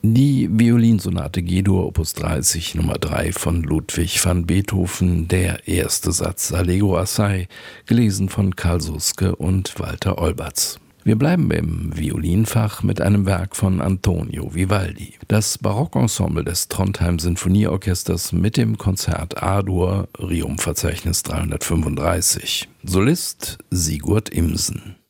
Die Violinsonate G-Dur Opus 30 Nummer 3 von Ludwig van Beethoven, der erste Satz Allegro assai, gelesen von Karl Suske und Walter Olberts. Wir bleiben im Violinfach mit einem Werk von Antonio Vivaldi. Das Barockensemble des Trondheim Sinfonieorchesters mit dem Konzert A-Dur, Riom-Verzeichnis 335. Solist Sigurd Imsen.